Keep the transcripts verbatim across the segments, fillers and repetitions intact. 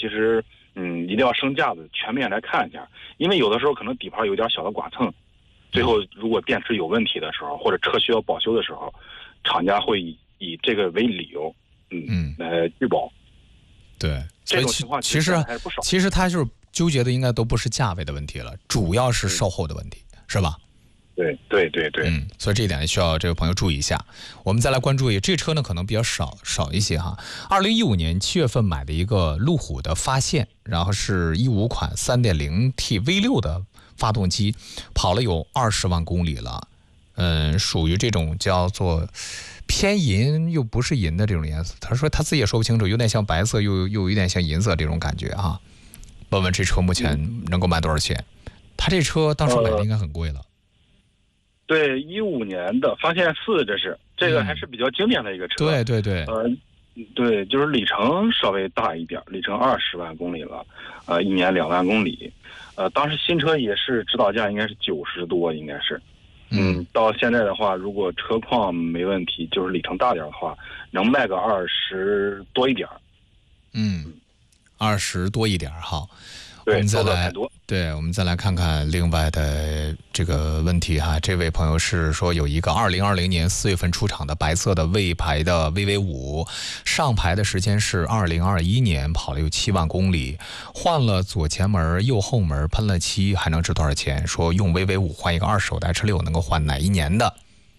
其实嗯一定要升架子全面来看一下，因为有的时候可能底盘有点小的剐蹭，最后如果电池有问题的时候，或者车需要保修的时候，厂家会以以这个为理由，嗯嗯来拒保。 对， 这种情况其实还是不少。 其实它就是纠结的应该都不是价位的问题了，主要是售后的问题，嗯、是吧？ 对对对对， 嗯，所以这一点需要这位朋友注意一下。我们再来关注一下这车呢，可能比较少少一些哈。二零一五年七月份买的一个路虎的发现，然后是一五款 三点零 T V 六 的发动机，跑了有二十万公里了。嗯，属于这种叫做偏银又不是银的这种颜色。他说他自己也说不清楚，有点像白色，又又有点像银色这种感觉啊。问问这车目前能够卖多少钱？他这车当时买的应该很贵了。呃对，一五年的发现四，这是这个还是比较经典的一个车。 嗯、对对对， 呃，对，就是里程稍微大一点，里程二十万公里了，呃，一年两万公里，呃，当时新车也是指导价应该是九十多，应该是，嗯，到现在的话，如果车况没问题，就是里程大点的话，能卖个二十多一点。 嗯，二十多一点哈。 对， 我们再来， 多对，我们再来看看另外的这个问题哈。这位朋友是说有一个二零二零年四月份出厂的白色的魏牌的 V V 五，上牌的时间是二零二一年，跑了有七万公里，换了左前门、右后门，喷了漆，还能值多少钱？说用 V V 五换一个二手的 H 六能够换哪一年的？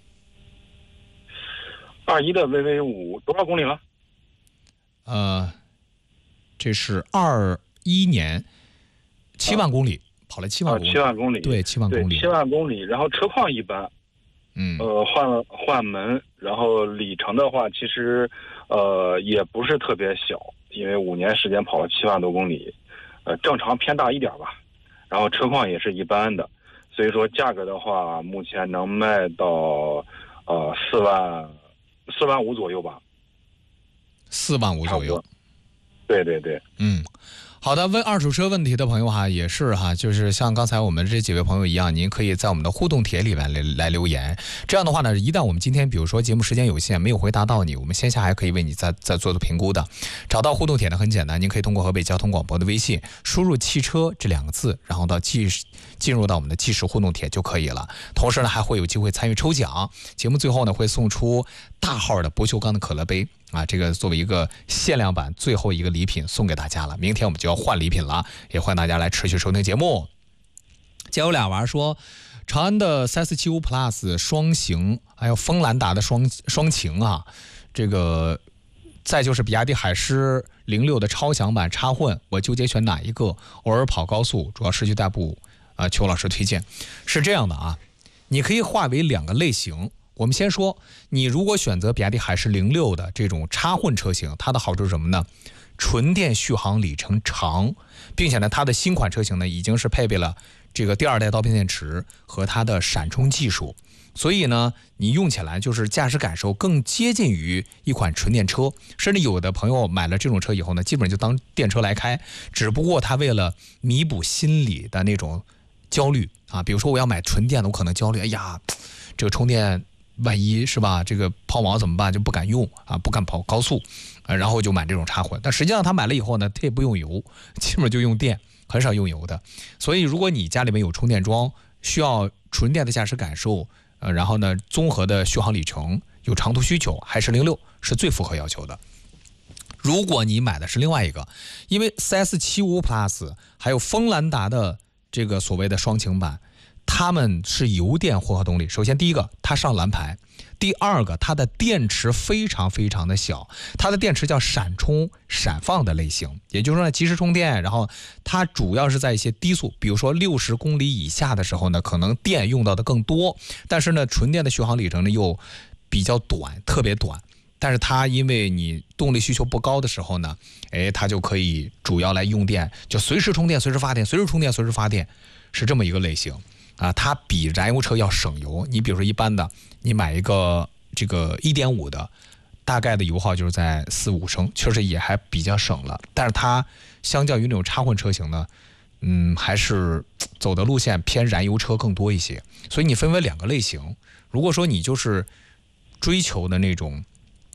二一的 V V 五多少公里了？ 呃，这是二一年。七万公里，啊、跑了七万公里， 七万公里， 对，七万公里， 七万公里。然后车况一般， 嗯， 呃，换了换门，然后里程的话，其实，呃，也不是特别小，因为五年时间跑了七万多公里，呃，正常偏大一点吧。然后车况也是一般的，所以说价格的话，目前能卖到呃四万四万五左右吧， 四万五左右。 对对对， 嗯。好的，问二手车问题的朋友哈，也是哈，就是像刚才我们这几位朋友一样，您可以在我们的互动帖里面来来留言。这样的话呢，一旦我们今天比如说节目时间有限，没有回答到你，我们线下还可以为你再再做做评估的。找到互动帖呢很简单，您可以通过河北交通广播的微信输入汽车这两个字，然后到即进入到我们的即时互动帖就可以了。同时呢，还会有机会参与抽奖，节目最后呢会送出大号的不锈钢的可乐杯。啊，这个作为一个限量版最后一个礼品送给大家了，明天我们就要换礼品了，也欢迎大家来持续收听节目。家有俩娃说，长安的 三四七五 Plus 双擎，还有锋兰达的双双擎啊，这个再就是比亚迪海狮零六的超强版插混，我纠结选哪一个？偶尔跑高速，主要市区代步啊，邱老师推荐是这样的啊，你可以划为两个类型。我们先说，你如果选择比亚迪海狮零六的这种插混车型，它的好处是什么呢？纯电续航里程长，并且呢，它的新款车型呢已经是配备了这个第二代刀片电池和它的闪充技术，所以呢，你用起来就是驾驶感受更接近于一款纯电车，甚至有的朋友买了这种车以后呢，基本上就当电车来开，只不过他为了弥补心理的那种焦虑啊，比如说我要买纯电的，我可能焦虑，哎呀，这个充电。万一是吧，这个抛锚怎么办？就不敢用啊，不敢跑高速，啊，然后就买这种插混。但实际上他买了以后呢，他也不用油，基本就用电，很少用油的。所以如果你家里面有充电桩，需要纯电的驾驶感受，呃，然后呢，综合的续航里程，有长途需求，海狮零六是最符合要求的。如果你买的是另外一个，因为 四 S 七五 Plus 还有锋兰达的这个所谓的双擎版。它们是油电混合动力。首先，第一个，它上蓝牌；第二个，它的电池非常非常的小，它的电池叫闪充闪放的类型，也就是说呢，及时充电。然后它主要是在一些低速，比如说六十公里以下的时候呢，可能电用到的更多，但是呢，纯电的续航里程呢又比较短，特别短。但是它因为你动力需求不高的时候呢，哎，它就可以主要来用电，就随时充电、随时发电、随时充电、随时发电，是这么一个类型。啊，它比燃油车要省油。你比如说一般的，你买一个这个 一点五 的，大概的油耗就是在四五升，确实也还比较省了。但是它相较于那种插混车型呢，嗯，还是走的路线偏燃油车更多一些。所以你分为两个类型。如果说你就是追求的那种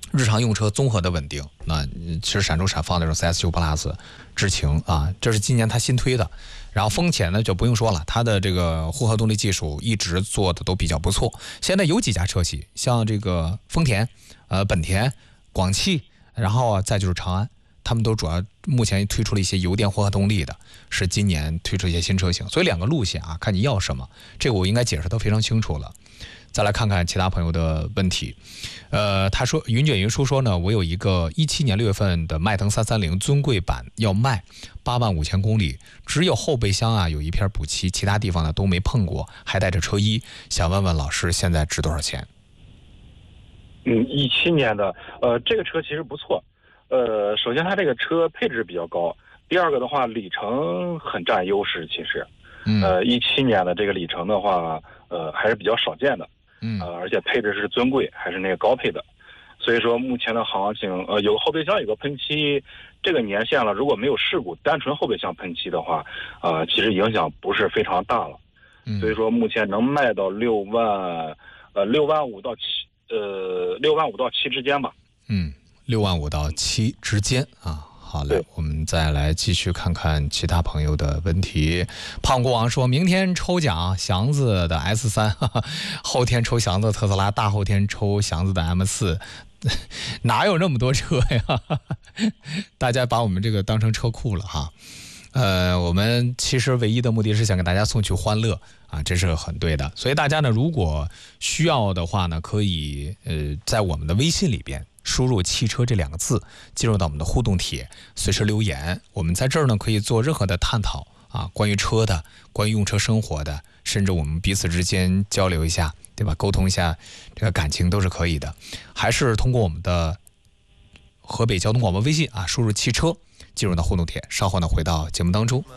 日常用车综合的稳定。那其实闪充闪放那种 C S 九 Plus 智擎啊，这是今年它新推的。然后丰田呢就不用说了，它的这个混合动力技术一直做的都比较不错。现在有几家车企，像这个丰田、呃本田、广汽，然后啊再就是长安，他们都主要目前推出了一些油电混合动力的，是今年推出一些新车型。所以两个路线啊，看你要什么，这个我应该解释得非常清楚了。再来看看其他朋友的问题，呃，他说云卷云舒说呢，我有一个一七年六月份的迈腾三三零尊贵版要卖八万五千公里，只有后备箱啊有一片补漆，其他地方呢都没碰过，还带着车衣，想问问老师现在值多少钱？ 嗯，一七年的，呃，这个车其实不错，呃，首先它这个车配置比较高，第二个的话里程很占优势，其实，呃，一七年的这个里程的话，呃，还是比较少见的。嗯，呃，而且配置是尊贵，还是那个高配的，所以说目前的行情，呃，有个后备箱有个喷漆，这个年限了，如果没有事故，单纯后备箱喷漆的话，呃，其实影响不是非常大了。嗯，所以说目前能卖到六万，呃，六万五到七，呃，六万五到七之间吧。 嗯，六万五到七之间啊。好嘞，我们再来继续看看其他朋友的问题。胖国王说明天抽奖祥子的 S 三， 后天抽祥子特斯拉，大后天抽祥子的 M 四， 哪有那么多车呀？大家把我们这个当成车库了哈。呃，我们其实唯一的目的是想给大家送去欢乐啊，这是很对的。所以大家呢，如果需要的话呢，可以呃在我们的微信里边输入汽车这两个字，进入到我们的互动帖，随时留言。我们在这儿呢可以做任何的探讨啊，关于车的，关于用车生活的，甚至我们彼此之间交流一下，对吧？沟通一下这个感情都是可以的。还是通过我们的河北交通广播微信啊，输入汽车，进入到互动帖。稍后呢回到节目当中。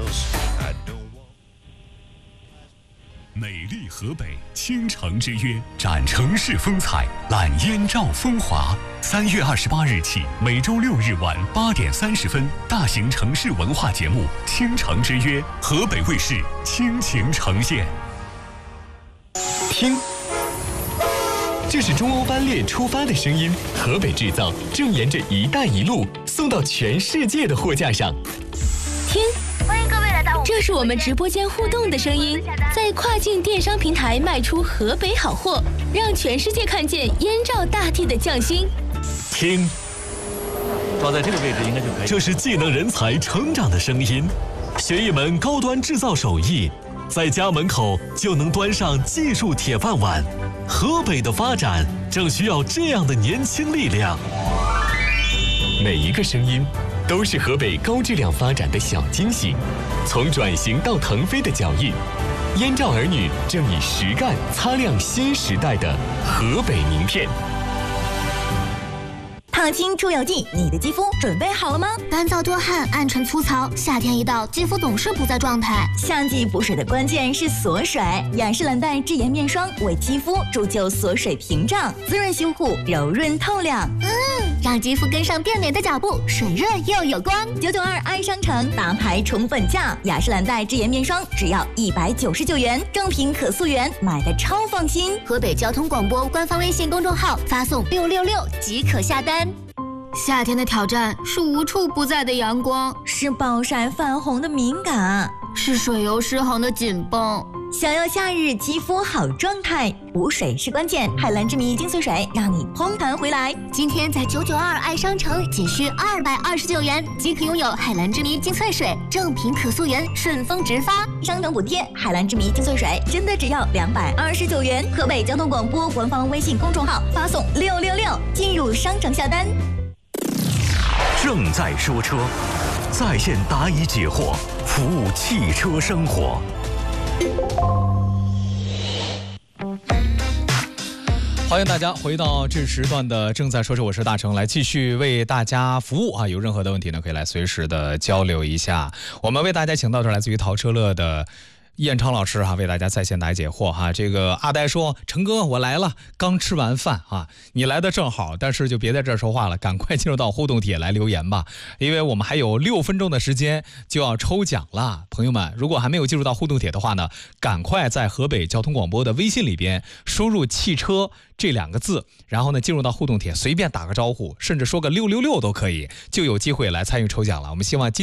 美丽河北，倾城之约，展城市风采，揽燕赵风华。三月二十八日起，每周六日晚八点三十分，大型城市文化节目《倾城之约》，河北卫视倾情呈现。 听，这是中欧班列出发的声音，河北制造正沿着“一带一路”送到全世界的货架上。 听，欢迎各位来到，这是我们直播间互动的声音，在跨境电商平台卖出河北好货，让全世界看见燕赵大地的匠心。 听， 抓在这个位置应该就可以。 这是技能人才成长的声音，学一门高端制造手艺，在家门口就能端上技术铁饭碗。河北的发展正需要这样的年轻力量。每一个声音都是河北高质量发展的小惊喜，从转型到腾飞的脚印，燕赵儿女正以实干擦亮新时代的河北名片。 烫青出油剂，你的肌肤准备好了吗？ 干燥多汗，暗沉粗糙，夏天一到，肌肤总是不在状态。 夏季补水的关键是锁水，雅诗兰黛智颜面霜为肌肤铸就锁水屏障，滋润修护，柔润透亮。 嗯，让肌肤跟上变美的脚步，水润又有光。 九九二爱商城大牌宠粉价，雅诗兰黛智颜面霜只要一百九十九元，正品可溯源，买的超放心。 河北交通广播官方微信公众号发送六六六即可下单。夏天的挑战是无处不在的阳光， 是暴晒泛红的敏感， 是水油失衡的紧绷。 想要夏日肌肤好状态，补水是关键。海蓝之谜精粹水让你嘭弹回来。 今天在九九二爱商城仅需二百二十九元即可拥有海蓝之谜精粹水，正品可溯源，顺丰直发， 商城补贴。海蓝之谜精粹水真的只要两百二十九元。河北交通广播官方微信公众号发送六六六进入商城下单。 正在说车，在线答疑解惑，服务汽车生活。 欢迎大家回到这时段的正在说车，我是大成，来继续为大家服务啊！有任何的问题呢，可以来随时的交流一下。我们为大家请到的来自于淘车乐的燕昌老师哈、啊、为大家在线答解惑哈、啊。这个阿呆说：“成哥，我来了，刚吃完饭啊，你来的正好，但是就别在这儿说话了，赶快进入到互动帖来留言吧，因为我们还有六分钟的时间就要抽奖了。朋友们，如果还没有进入到互动帖的话呢，赶快在河北交通广播的微信里边输入汽车这两个字，然后呢进入到互动帖，随便打个招呼，甚至说个六六六都可以，就有机会来参与抽奖了。我们希望今